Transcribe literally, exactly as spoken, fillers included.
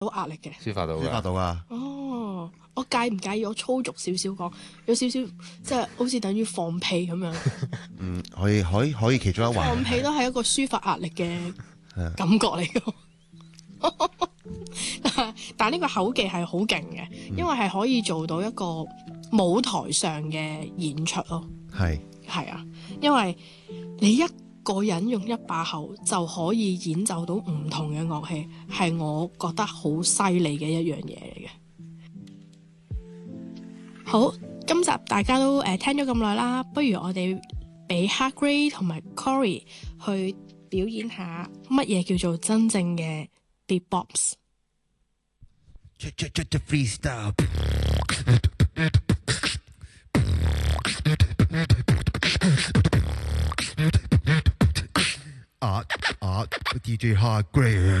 到壓力嘅， 抒發到抒發到啊！ 哦，我介唔介意我粗俗少少講，有少少即係好似等於放屁咁樣。 嗯，可以可以可以其中一環。 放屁都係一個抒發壓力嘅感覺嚟嘅。但係呢個口技係好勁嘅，因為係可以做到一個舞台上嘅演出咯。 係係啊，因為你一個人用一把口就可以演奏到唔同嘅樂器，係我覺得好犀利嘅一樣嘢嚟嘅。好，今集大家都誒、呃、聽咗咁耐啦，不如我哋俾 Hardgrade 同埋 Cory 去表演下乜嘢叫做真正嘅 beatbox。 freestyle。啊啊 D J Hardgrade。